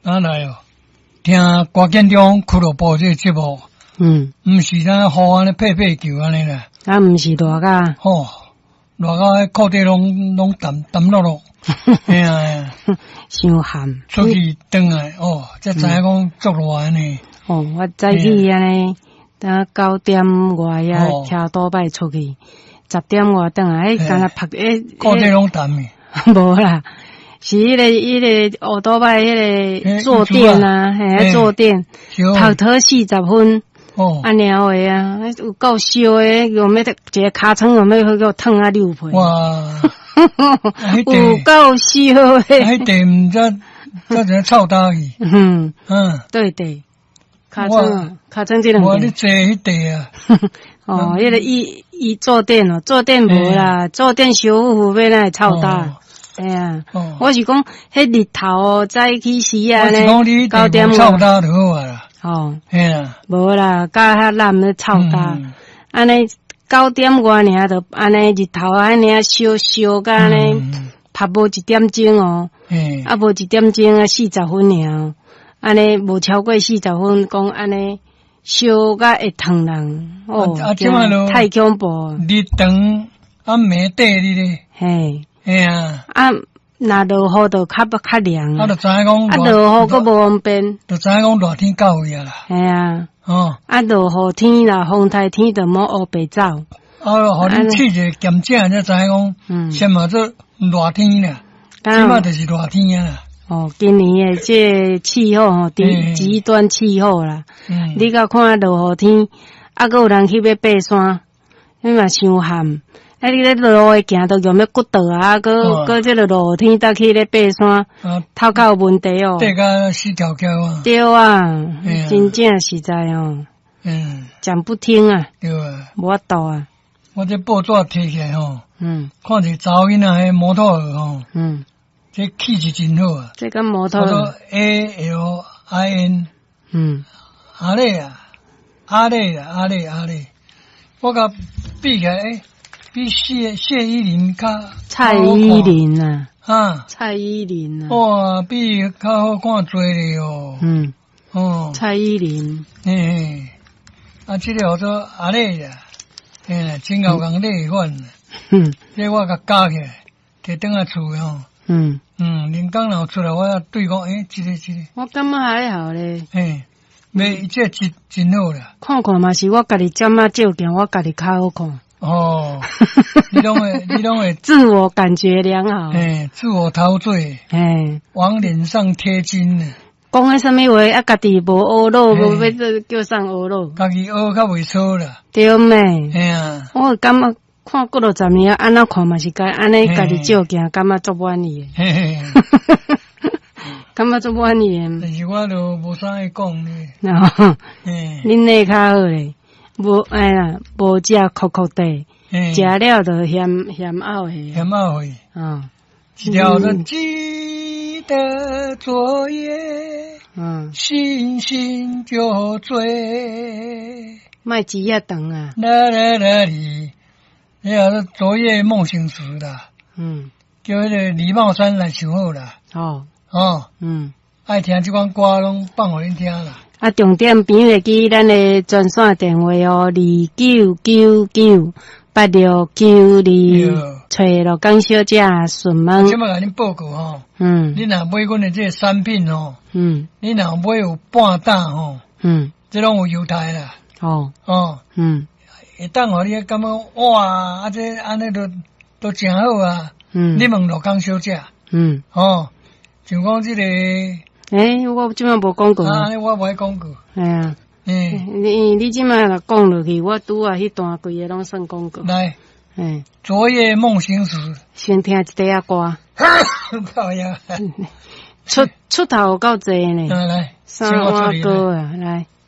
啊来哦，听郭建中俱乐部这个节目，毋是咱好安尼配球安尼啦， 啊，毋是大家， 吼，热到迄裤底拢澹落落，哎呀， 伤寒， 出去转来哦，才知影讲足热安尼。 哦，我早起安尼，等9点外呀，骑倒摆出去，10点外转来，敢若拍裤底拢澹诶， 无啦。是迄个奥多拜迄个坐垫啊，嘿，坐垫，头头40分，安尼话啊，有够烧诶，用要一个尻川用要去烫啊6倍， 哇， 有够烧诶， 迄地毋知臭倒去， 对，尻川这两我咧坐迄地啊， 哦，迄个伊坐垫哦，坐垫无啦，坐垫烧乎要哪会臭倒？哎呀，我是讲，迄日头哦，早起时啊呢，9点臭倒就好啊啦。 哦， 嘿啦， 无啦，甲较烂咧臭倒，安尼9点外尔就安尼日头安尼烧甲安尼，拍无1点钟哦，啊无1点钟啊40分尔，安尼无超过40分，讲安尼烧甲会烫人，哦，太恐怖。 日长啊暝底哩咧， 嘿。 嘿啊， 若落雨就较凉啊，就知影讲， 落雨佫无方便， 就知影讲热天到位啊啦。 系啊，落雨天啦，风台天就莫乌白走。 互恁试者检查，才知影讲，先嘛做热天啦，即马就是热天啊啦。 哦，今年诶这气候吼，极端气候啦。你甲看落雨天，佫有人去要爬山，你嘛伤寒。你咧路诶行都用要骨倒啊，搁这个落雨天搭去咧爬山，头壳有问题哦。 爬甲死翘翘啊！ 对啊，真正实在哦。讲不听啊。 对啊。 无法度啊。 我这报纸摕起来吼，看一个查某囡仔迄摩托车吼，这气质真好啊。 这个摩托车 ALIN，阿丽，我甲比起来。比谢依霖较蔡依林啊， 蔡依林啊， 哇，比较好看多咧哦， 蔡依林， 这个叫做阿丽啦，真够讲丽款，这我甲加起来，摕倒来厝吼，林刚老出来，我对讲，这个， 我感觉还好咧， 这真好啦， 看嘛是我家己点啊照镜，我家己较好看。 哦，你拢会自我感觉良好， 自我陶醉，往脸上贴金呢。 讲迄什么话啊？家己无学路，无要叫上学路， 家己学较袂错啦。 对咩？我感觉看过了10年，安那看嘛是该安尼家己照镜，感觉足满意诶。感觉足满意诶。 但是我都无啥爱讲呢。 恁那较好咧。无无食酷酷地，食了就嫌澀诶。 嫌澀诶。一条记得昨夜，星星就醉。 卖煮啊长啊。 啦，那昨夜梦醒时啦。叫迄个李茂山来唱好啦。爱听这款歌拢放互恁听啦。 重点编会记咱的专线电话哦，29998692，找罗江小姐询问。 即摆甲恁报告吼，你若买阮的这个产品吼，你若买有半担吼，这拢有优待啦。会当互你感觉哇，这安尼都真好啊。你问罗江小姐，像讲这个。 我即摆无讲过。 我无爱讲过。 你即摆若讲落去，我拄啊迄段规个拢算讲过。 来，昨夜梦醒时， 先听一底仔歌。 靠呀！ 出头有够济呢。 来， 三碗歌啊，来。